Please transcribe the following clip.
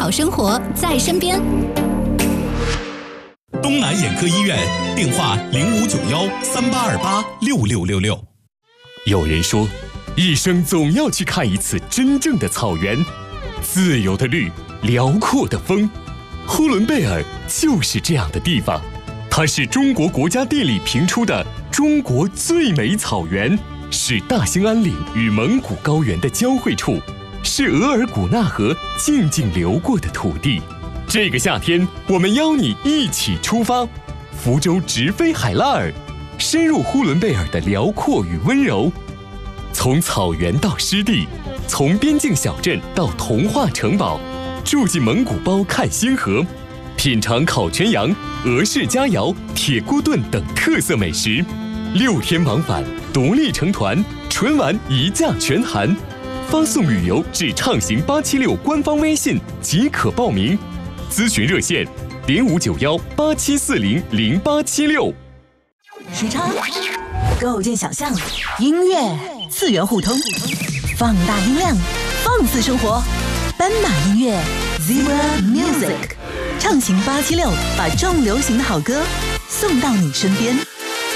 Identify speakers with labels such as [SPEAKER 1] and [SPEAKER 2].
[SPEAKER 1] 好生活在身边。
[SPEAKER 2] 东南眼科医院电话059138286666。
[SPEAKER 3] 有人说，一生总要去看一次真正的草原，自由的绿，辽阔的风。呼伦贝尔就是这样的地方，它是中国国家地理评出的中国最美草原，是大兴安岭与蒙古高原的交汇处，是额尔古纳河静静流过的土地。这个夏天，我们邀你一起出发，福州直飞海拉尔，深入呼伦贝尔的辽阔与温柔。从草原到湿地，从边境小镇到童话城堡，住进蒙古包看星河，品尝烤全羊、俄式佳肴、铁锅炖等特色美食。6天往返，独立成团，纯玩一价全含。发送旅游至畅行876官方微信即可报名。咨询热线059187400876。
[SPEAKER 4] 时差构建想象，音乐次元互通，放大音量，放肆生活。斑马音乐 Zebra Music 畅行876，把重流行的好歌送到你身边。